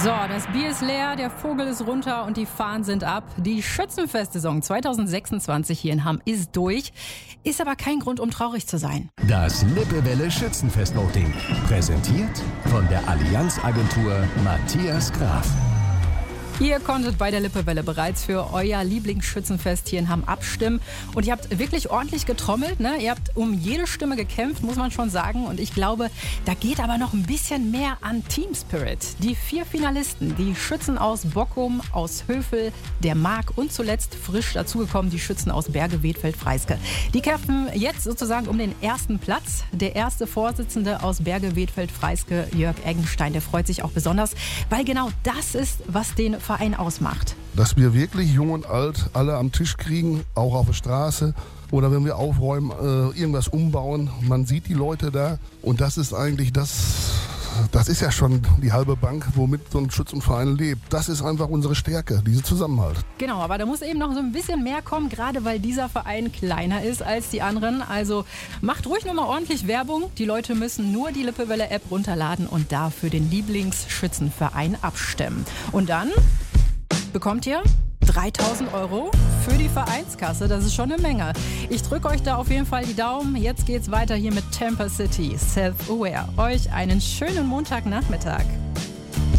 So, das Bier ist leer, der Vogel ist runter und die Fahnen sind ab. Die Schützenfestsaison 2026 hier in Hamm ist durch. Ist aber kein Grund, um traurig zu sein. Das Lippewelle Schützenfest-Voting. Präsentiert von der Allianz-Agentur Matthias Graf. Ihr konntet bei der Lippewelle bereits für euer Lieblingsschützenfest hier in Hamm abstimmen. Und ihr habt wirklich ordentlich getrommelt, ne? Ihr habt um jede Stimme gekämpft, muss man schon sagen. Und ich glaube, da geht aber noch ein bisschen mehr an Team Spirit. Die 4 Finalisten, die Schützen aus Bockum, aus Hövel, der Mark und zuletzt frisch dazugekommen die Schützen aus Berge-Wedfeld-Freyske. Die kämpfen jetzt sozusagen um den ersten Platz. Der erste Vorsitzende aus Berge-Wedfeld-Freyske, Jörg Eggenstein, der freut sich auch besonders, weil genau das ist, was den Verein ausmacht. Dass wir wirklich jung und alt alle am Tisch kriegen, auch auf der Straße oder wenn wir aufräumen, irgendwas umbauen. Man sieht die Leute da und das ist eigentlich das ist ja schon die halbe Bank, womit so ein Schützenverein lebt. Das ist einfach unsere Stärke, dieser Zusammenhalt. Genau, aber da muss eben noch so ein bisschen mehr kommen, gerade weil dieser Verein kleiner ist als die anderen. Also macht ruhig nochmal ordentlich Werbung. Die Leute müssen nur die Lippewelle-App runterladen und da für den Lieblingsschützenverein abstimmen. Und dann bekommt ihr 3.000 € für die Vereinskasse. Das ist schon eine Menge. Ich drücke euch da auf jeden Fall die Daumen. Jetzt geht's weiter hier mit Tampa City, Self-Aware. Euch einen schönen Montagnachmittag.